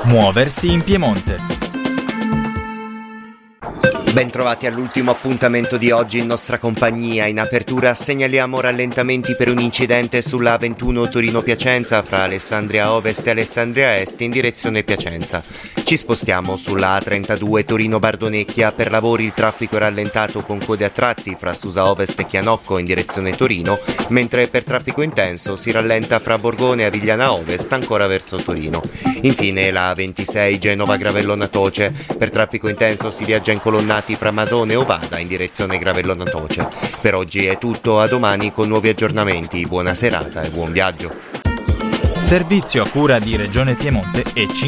Muoversi in Piemonte. Bentrovati all'ultimo appuntamento di oggi in nostra compagnia. In apertura segnaliamo rallentamenti per un incidente sulla A21 Torino-Piacenza fra Alessandria Ovest e Alessandria Est in direzione Piacenza. Ci spostiamo sulla A32 Torino-Bardonecchia. Per lavori il traffico è rallentato con code a tratti fra Susa Ovest e Chianocco in direzione Torino, mentre per traffico intenso si rallenta fra Borgone e Avigliana Ovest ancora verso Torino. Infine la A26 Genova-Gravellona Toce. Per traffico intenso si viaggia incolonnati fra Masone e Ovada in direzione Gravellona Toce. Per oggi è tutto, a domani con nuovi aggiornamenti. Buona serata e buon viaggio. Servizio a cura di Regione Piemonte e 5